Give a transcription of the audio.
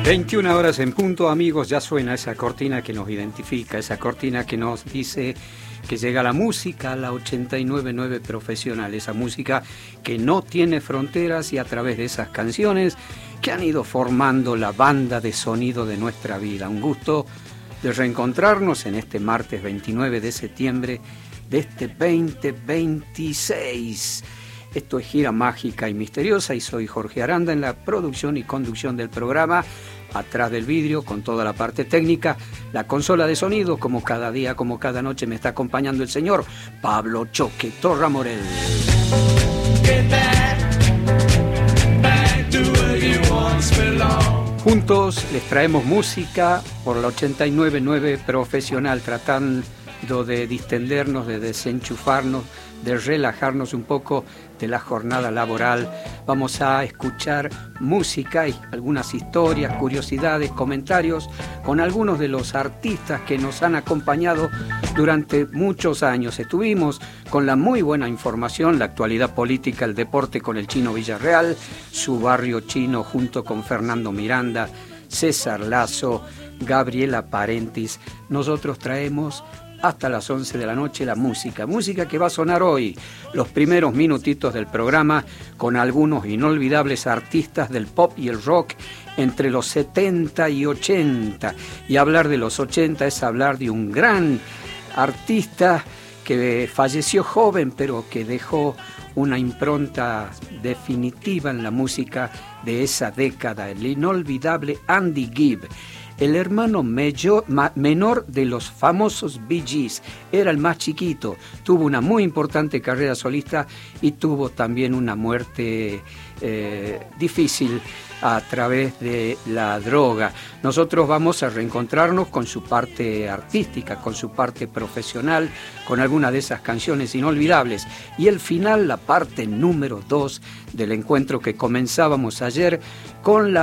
21 horas en punto, amigos, ya suena esa cortina que nos identifica, esa cortina que nos dice que llega la música a la 89.9 Profesional, esa música que no tiene fronteras y a través de esas canciones que han ido formando la banda de sonido de nuestra vida. Un gusto de reencontrarnos en este martes 29 de septiembre de este 2026. Esto es Gira Mágica y Misteriosa y soy Jorge Aranda en la producción y conducción del programa. Atrás del vidrio, con toda la parte técnica, la consola de sonido, como cada día, como cada noche, me está acompañando el señor Pablo Choque Torra Morel. Juntos les traemos música por la 89.9 Profesional, tratando de distendernos, de desenchufarnos, de relajarnos un poco de la jornada laboral. Vamos a escuchar música y algunas historias, curiosidades, comentarios con algunos de los artistas que nos han acompañado durante muchos años. Estuvimos con la muy buena información, la actualidad política, el deporte con el Chino Villarreal, su barrio chino junto con Fernando Miranda, César Lazo, Gabriela Parentis. Nosotros traemos hasta las 11 de la noche la música que va a sonar hoy, los primeros minutitos del programa con algunos inolvidables artistas del pop y el rock entre los 70 y 80. Y hablar de los 80 es hablar de un gran artista que falleció joven, pero que dejó una impronta definitiva en la música de esa década, el inolvidable Andy Gibb. El hermano menor de los famosos Bee Gees, era el más chiquito, tuvo una muy importante carrera solista y tuvo también una muerte difícil a través de la droga. Nosotros vamos a reencontrarnos con su parte artística, con su parte profesional, con alguna de esas canciones inolvidables. Y el final, la parte número 2 del encuentro que comenzábamos ayer, con la